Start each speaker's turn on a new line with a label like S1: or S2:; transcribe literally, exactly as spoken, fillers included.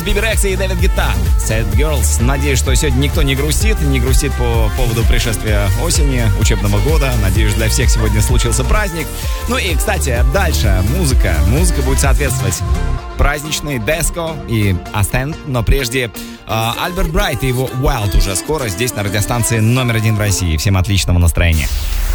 S1: Биби Рекс и Дэвид Гетта, Sad Girls. Надеюсь, что сегодня никто не грустит, не грустит по поводу пришествия осени, учебного года. Надеюсь, для всех сегодня случился праздник. Ну и, кстати, дальше музыка. Музыка будет соответствовать праздничный Деско и Астен. Но прежде э, Альберт Брайт и его Wild уже скоро здесь на радиостанции номер один в России. Всем отличного настроения.